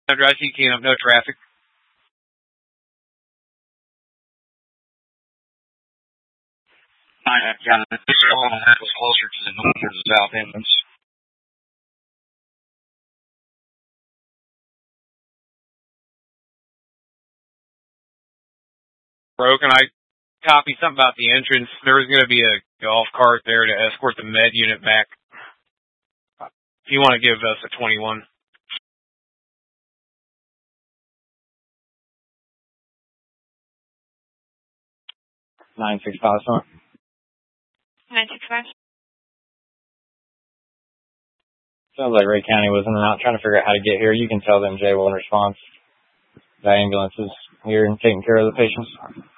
I see keying up no traffic. Yeah, this one was closer to the north or the south entrance. Bro, can I copy something about the entrance? There was going to be a golf cart there to escort the med unit back. If you want to give us a 21. 965, sorry. 965. Sounds like Ray County was in and out trying to figure out how to get here. You can tell them Jay will in response. The ambulance is here and taking care of the patients.